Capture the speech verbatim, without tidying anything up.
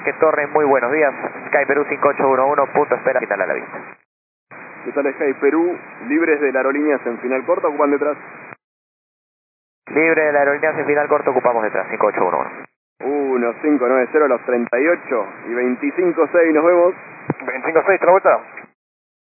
Que Torre, muy buenos días. Sky Perú cinco ocho uno uno, punto espera, ¿qué tal a la vista? ¿Qué tal Sky Perú? Libres de las aerolíneas en final corta, ocupan detrás. Libre de la aerolínea en final corto, ocupamos detrás, cinco ocho uno uno. uno cinco nueve cero a los treinta y ocho y veinticinco seis, nos vemos. veinticinco seis, otra vuelta.